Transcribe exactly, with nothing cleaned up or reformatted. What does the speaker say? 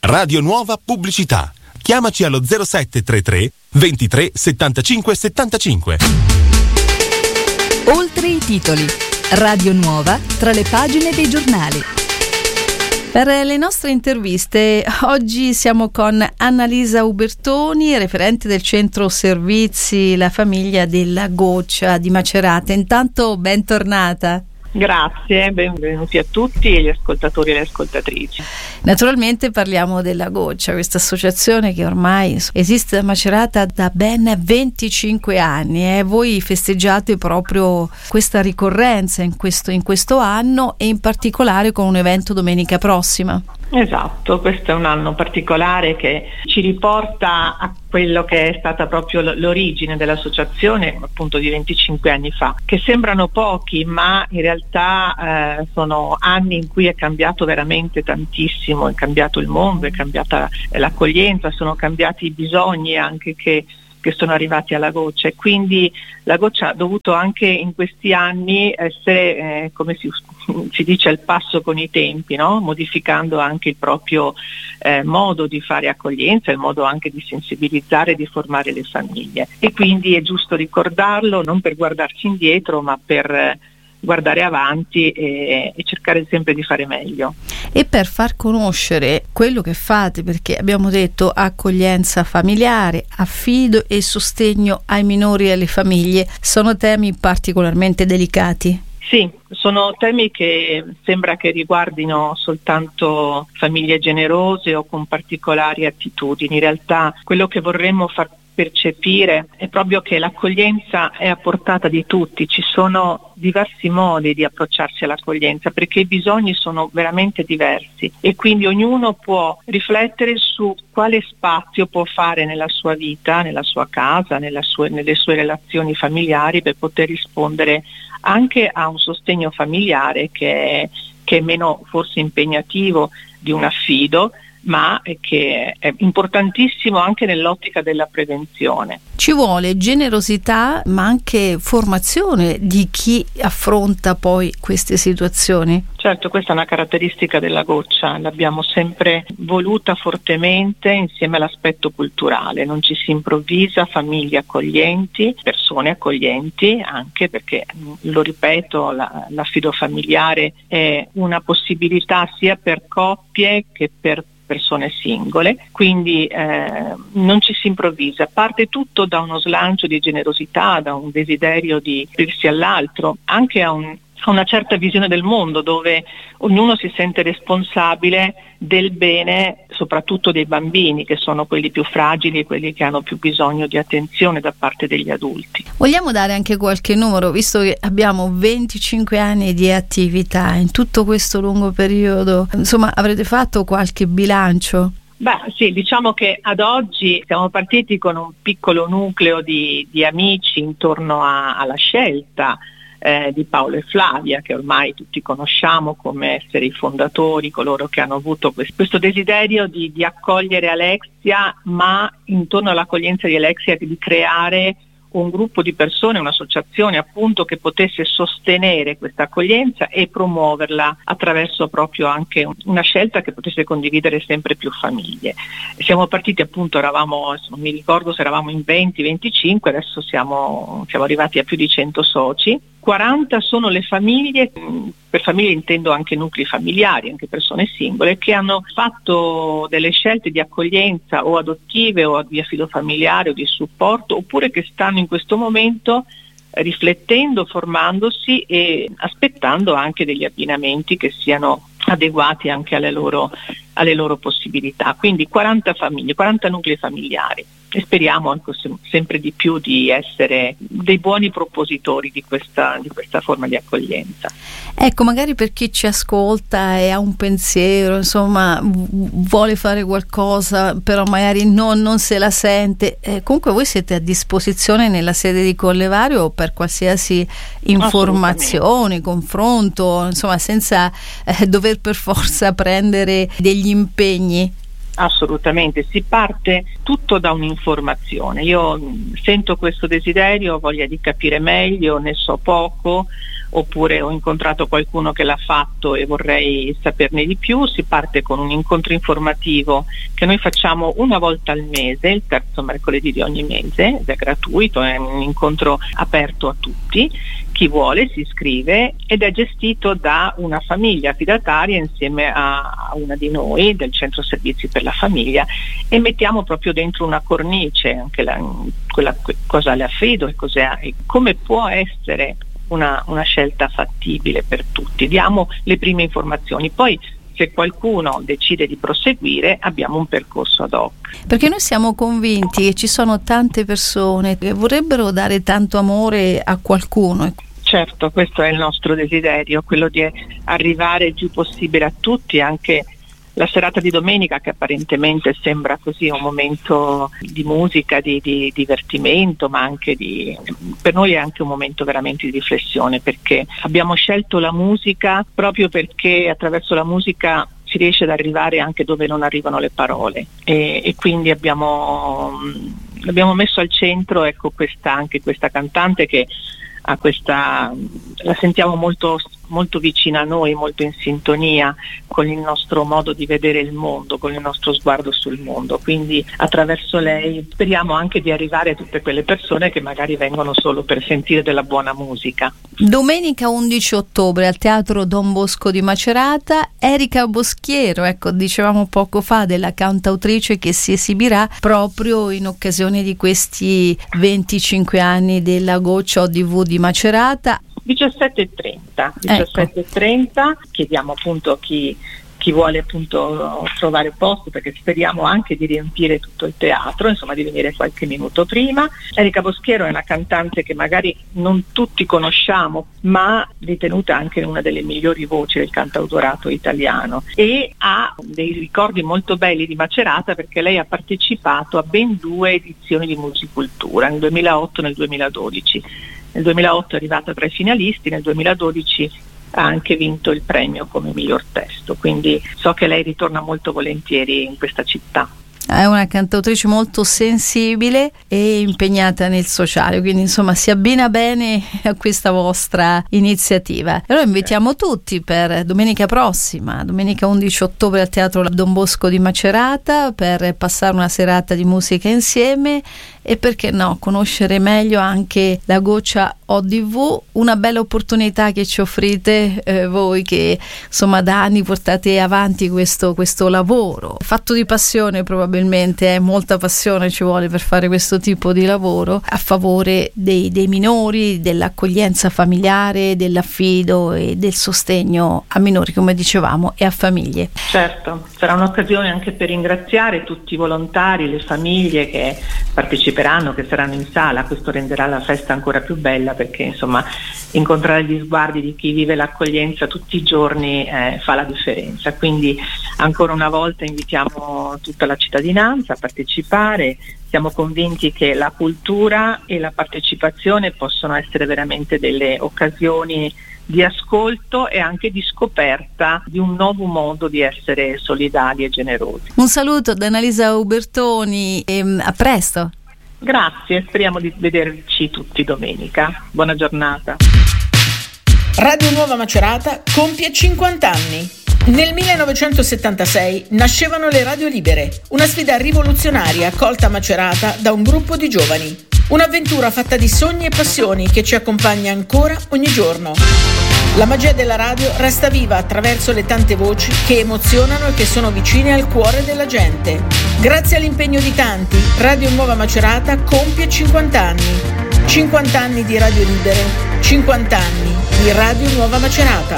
Radio Nuova Pubblicità. Chiamaci allo zero sette tre tre ventitré settantacinque settantacinque. Oltre i titoli. Radio Nuova tra le pagine dei giornali. Per le nostre interviste oggi siamo con Annalisa Ubertoni, referente del centro servizi La Famiglia della Goccia di Macerata. Intanto bentornata. Grazie, benvenuti a tutti gli ascoltatori e le ascoltatrici. Naturalmente parliamo della Goccia, questa associazione che ormai esiste a Macerata da ben venticinque anni e eh. voi festeggiate proprio questa ricorrenza in questo, in questo anno e in particolare con un evento domenica prossima. Esatto, questo è un anno particolare che ci riporta a quello che è stata proprio l'origine dell'associazione, appunto di venticinque anni fa, che sembrano pochi, ma in realtà eh, sono anni in cui è cambiato veramente tantissimo, è cambiato il mondo, è cambiata l'accoglienza, sono cambiati i bisogni anche che che sono arrivati alla Goccia, e quindi la Goccia ha dovuto anche in questi anni essere, eh, come si, si dice, al passo con i tempi, no? Modificando anche il proprio eh, modo di fare accoglienza, il modo anche di sensibilizzare e di formare le famiglie. E quindi è giusto ricordarlo, non per guardarci indietro, ma per eh, guardare avanti e, e cercare sempre di fare meglio. E per far conoscere quello che fate, perché abbiamo detto accoglienza familiare, affido e sostegno ai minori e alle famiglie, sono temi particolarmente delicati. Sì, sono temi che sembra che riguardino soltanto famiglie generose o con particolari attitudini. In realtà quello che vorremmo far percepire è proprio che l'accoglienza è a portata di tutti, ci sono diversi modi di approcciarsi all'accoglienza perché i bisogni sono veramente diversi e quindi ognuno può riflettere su quale spazio può fare nella sua vita, nella sua casa, nella sue, nelle sue relazioni familiari per poter rispondere anche a un sostegno familiare che è, che è meno forse impegnativo di un affido, ma che è importantissimo anche nell'ottica della prevenzione. Ci vuole generosità ma anche formazione di chi affronta poi queste situazioni. Certo, questa è una caratteristica della Goccia, l'abbiamo sempre voluta fortemente insieme all'aspetto culturale, non ci si improvvisa, famiglie accoglienti, persone accoglienti, anche perché, lo ripeto, la, l'affido familiare è una possibilità sia per coppie che per persone singole, quindi eh, non ci si improvvisa, parte tutto da uno slancio di generosità, da un desiderio di aprirsi all'altro, anche a, un, a una certa visione del mondo dove ognuno si sente responsabile del bene, soprattutto dei bambini che sono quelli più fragili e quelli che hanno più bisogno di attenzione da parte degli adulti. Vogliamo dare anche qualche numero, visto che abbiamo venticinque anni di attività in tutto questo lungo periodo, insomma avrete fatto qualche bilancio? Beh sì, diciamo che ad oggi siamo partiti con un piccolo nucleo di, di amici intorno a, alla scelta Eh, di Paolo e Flavia, che ormai tutti conosciamo come essere i fondatori, coloro che hanno avuto questo, questo desiderio di, di accogliere Alexia, ma intorno all'accoglienza di Alexia di creare un gruppo di persone, un'associazione appunto che potesse sostenere questa accoglienza e promuoverla attraverso proprio anche una scelta che potesse condividere sempre più famiglie. Siamo partiti appunto, eravamo, non mi ricordo se eravamo in venti venticinque, adesso siamo, siamo arrivati a più di cento soci. quaranta sono le famiglie, per famiglie intendo anche nuclei familiari, anche persone singole, che hanno fatto delle scelte di accoglienza o adottive o di affido familiare o di supporto, oppure che stanno in questo momento riflettendo, formandosi e aspettando anche degli abbinamenti che siano adeguati anche alle loro, alle loro possibilità. Quindi quaranta famiglie, quaranta nuclei familiari. E speriamo anche sempre di più di essere dei buoni propositori di questa, di questa forma di accoglienza. Ecco, magari per chi ci ascolta e ha un pensiero, insomma, vuole fare qualcosa, però magari non, non se la sente, eh, comunque voi siete a disposizione nella sede di Collevario per qualsiasi informazione, confronto, insomma, senza eh, dover per forza prendere degli impegni. Assolutamente, si parte tutto da un'informazione. Io sento questo desiderio, voglia di capire meglio, ne so poco, oppure ho incontrato qualcuno che l'ha fatto e vorrei saperne di più, si parte con un incontro informativo che noi facciamo una volta al mese, il terzo mercoledì di ogni mese, ed è gratuito, è un incontro aperto a tutti. Chi vuole si iscrive ed è gestito da una famiglia affidataria insieme a una di noi del Centro Servizi per la Famiglia, e mettiamo proprio dentro una cornice anche la, quella, cosa le affido e cos'è, e come può essere una, una scelta fattibile per tutti. Diamo le prime informazioni, poi se qualcuno decide di proseguire abbiamo un percorso ad hoc. Perché noi siamo convinti che ci sono tante persone che vorrebbero dare tanto amore a qualcuno. Certo, questo è il nostro desiderio, quello di arrivare il più possibile a tutti. Anche la serata di domenica, che apparentemente sembra così un momento di musica, di, di divertimento, ma anche di, per noi è anche un momento veramente di riflessione, perché abbiamo scelto la musica proprio perché attraverso la musica si riesce ad arrivare anche dove non arrivano le parole, e, e quindi abbiamo, abbiamo messo al centro, ecco, questa, anche questa cantante che a questa, la sentiamo molto, molto vicina a noi, molto in sintonia con il nostro modo di vedere il mondo, con il nostro sguardo sul mondo. Quindi attraverso lei speriamo anche di arrivare a tutte quelle persone che magari vengono solo per sentire della buona musica. Domenica undici ottobre al Teatro Don Bosco di Macerata, Erika Boschiero, ecco, dicevamo poco fa della cantautrice che si esibirà proprio in occasione di questi venticinque anni della Goccia O D V di Macerata. diciassette e trenta diciassette e trenta Ecco. Chiediamo appunto chi, chi vuole appunto trovare posto, perché speriamo anche di riempire tutto il teatro, insomma di venire qualche minuto prima. Erika Boschiero è una cantante che magari non tutti conosciamo, ma ritenuta anche una delle migliori voci del cantautorato italiano, e ha dei ricordi molto belli di Macerata perché lei ha partecipato a ben due edizioni di Musicultura, nel duemilaotto e nel duemiladodici. Nel duemilaotto è arrivata tra i finalisti, nel duemiladodici ha anche vinto il premio come miglior testo, quindi so che lei ritorna molto volentieri in questa città. È una cantautrice molto sensibile e impegnata nel sociale, quindi insomma si abbina bene a questa vostra iniziativa. Allora invitiamo tutti per domenica prossima, domenica undici ottobre al Teatro Don Bosco di Macerata, per passare una serata di musica insieme e, perché no, conoscere meglio anche la Goccia O D V, una bella opportunità che ci offrite eh, voi che insomma da anni portate avanti questo, questo lavoro fatto di passione. Probabilmente eh, molta passione ci vuole per fare questo tipo di lavoro a favore dei, dei minori, dell'accoglienza familiare, dell'affido e del sostegno a minori, come dicevamo, e a famiglie. Certo, sarà un'occasione anche per ringraziare tutti i volontari, le famiglie che parteciperanno, che saranno in sala. Questo renderà la festa ancora più bella, perché insomma incontrare gli sguardi di chi vive l'accoglienza tutti i giorni eh, fa la differenza. Quindi ancora una volta invitiamo tutta la cittadinanza a partecipare. Siamo convinti che la cultura e la partecipazione possono essere veramente delle occasioni di ascolto e anche di scoperta di un nuovo modo di essere solidali e generosi. Un saluto da Annalisa Ubertoni e a presto. Grazie, speriamo di vederci tutti domenica. Buona giornata. Radio Nuova Macerata compie cinquanta anni. Nel millenovecentosettantasei nascevano le Radio Libere, una sfida rivoluzionaria accolta a Macerata da un gruppo di giovani. Un'avventura fatta di sogni e passioni che ci accompagna ancora ogni giorno. La magia della radio resta viva attraverso le tante voci che emozionano e che sono vicine al cuore della gente. Grazie all'impegno di tanti, Radio Nuova Macerata compie cinquanta anni. cinquanta anni di Radio Libere, cinquanta anni di Radio Nuova Macerata.